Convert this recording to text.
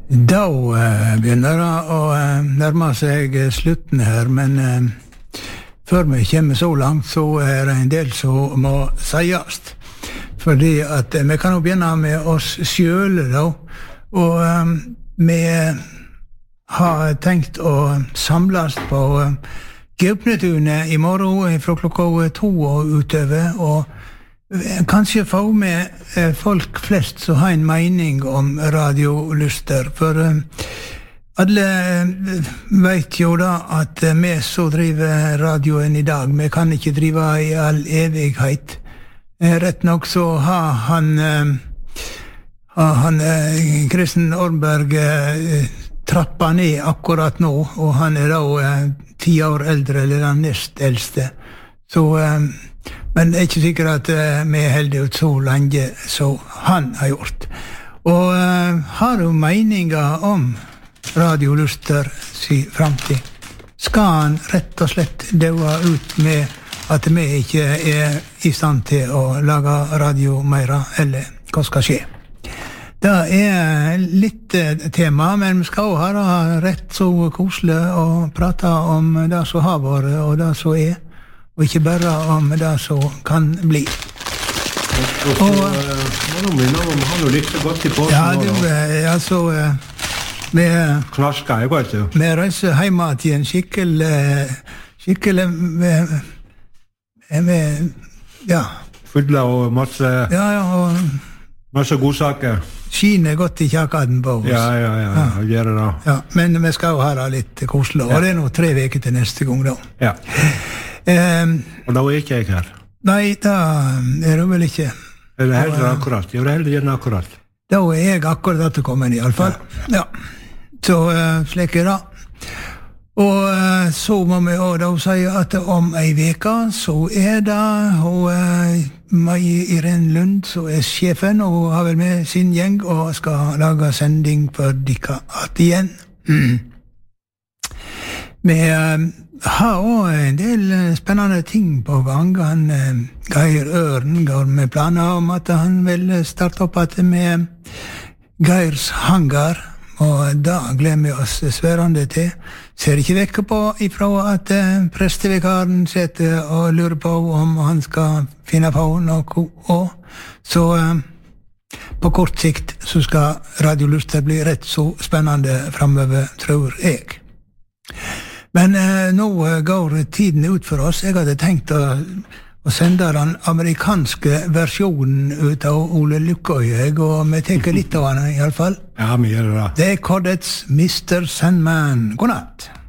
Da begynner det å nærme seg slutten her, men før vi kommer så langt, så det en del som må sies. Fordi at vi kan jo begynne med oss selv, da. Og vi har tenkt å samles på Gaupnetunet i morgen fra klokka 2 og utover, og kanskje få med folk flest som har en mening om radiolyster, for alle vet jo da at vi som driver radioen i dag, vi kan ikke drive i all evighet. Rett nok så har han Kristen Ormberg trappa ned akkurat nå, og han da 10 år eldre, eller den nest eldste. Så men det ikke sikkert at vi holder ut så lenge som han har gjort. Og har du meninger om radiolyster si fremtid? Skal han rett og slett døde ut med at vi ikke i stand til å lage radio mer, eller hva skal skje? Det litt tema, men vi skal ha det rett så koselig å prate om det som har vært og det som og ikke bare om det som kan bli. Og så må du minne om han jo likte godt i påsen. Ja, altså vi knaska, jeg vet jo. Vi reiser hjemme til en skikkelig ja. Fylla og masse masse godsaker. Skiner godt i kjakaden på oss. Ja, gjør det da. Ja, men vi skal jo ha det litt koselig, og det nå 3 veker til neste gang da. Ja. Og da ikke jeg her. Nei, da det vel ikke. Det heller akkurat. Jeg heller gjerne akkurat. Da jeg akkurat etterkommen i alle fall. Ja. Så slik det. Og så må vi også da si at om en veka så det Mai Irene Lund som sjefen, og har vel med sin gjeng og skal lage sending for dere igjen. Vi har også en del spennende ting på gang. Geir Øren går med planer om at han vil starte opp med Geirs hangar, og da gleder vi oss sværende til. Ser ikke vekk på ifra at prestevikaren sitter og lurer på om han skal finne på noe også. Så på kort sikt så skal radiolyster bli rett så spennende fremover, tror jeg. Men nå går tiden ut for oss. Jeg hadde tenkt å sende den amerikanske versjonen ut av Ole Lukkøy, og vi tenker litt av den i alle fall. Ja, vi gjør det da. Det Cordets Mr. Sandman. God natt.